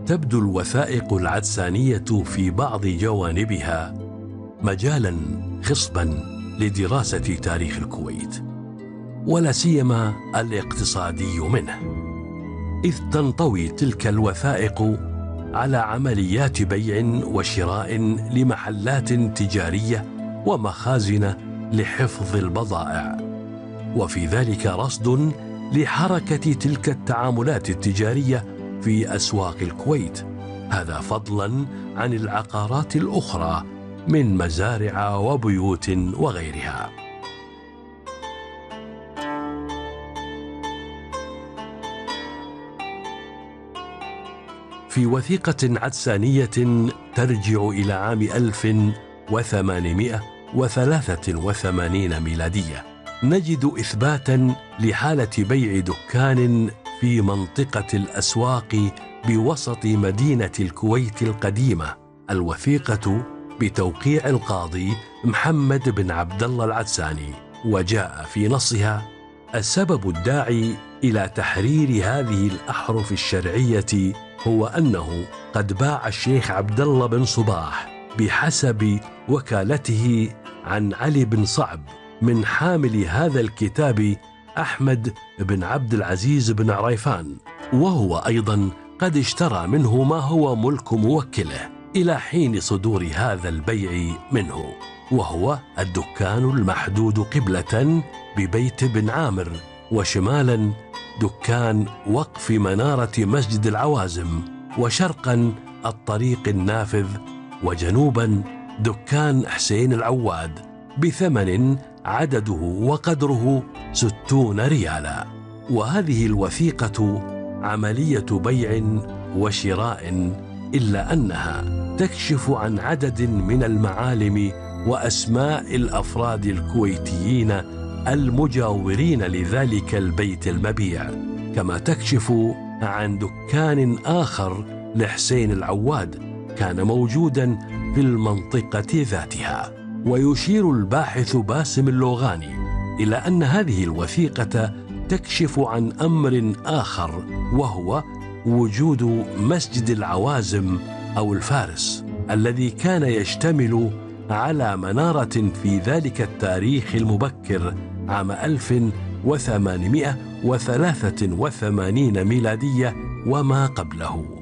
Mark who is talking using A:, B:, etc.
A: تبدو الوثائق العدسانية في بعض جوانبها مجالاً خصباً لدراسة تاريخ الكويت، ولا سيما الاقتصادي منه، إذ تنطوي تلك الوثائق على عمليات بيع وشراء لمحلات تجارية ومخازن لحفظ البضائع، وفي ذلك رصد لحركة تلك التعاملات التجارية في أسواق الكويت، هذا فضلاً عن العقارات الأخرى من مزارع وبيوت وغيرها. في وثيقة عدسانية ترجع إلى عام 1883 ميلادية نجد إثباتاً لحالة بيع دكان في منطقة الأسواق بوسط مدينة الكويت القديمة، الوثيقة بتوقيع القاضي محمد بن عبد الله العدساني، وجاء في نصها: السبب الداعي إلى تحرير هذه الأحرف الشرعية هو أنه قد باع الشيخ عبد الله بن صباح بحسب وكالته عن علي بن صعب من حامل هذا الكتاب أحمد بن عبد العزيز بن عريفان، وهو أيضا قد اشترى منه ما هو ملك موكله إلى حين صدور هذا البيع منه، وهو الدكان المحدود قبلة ببيت بن عامر، وشمالا دكان وقف منارة مسجد العوازم، وشرقا الطريق النافذ، وجنوبا دكان حسين العواد، بثمن عدده وقدره 60 ريالا. وهذه الوثيقة عملية بيع وشراء، إلا أنها تكشف عن عدد من المعالم وأسماء الأفراد الكويتيين المجاورين لذلك البيت المبيع، كما تكشف عن دكان آخر لحسين العواد كان موجودا في المنطقة ذاتها. ويشير الباحث باسم اللوغاني إلى أن هذه الوثيقة تكشف عن أمر آخر، وهو وجود مسجد العوازم أو الفارس، الذي كان يشتمل على منارة في ذلك التاريخ المبكر عام 1883 ميلادية وما قبله.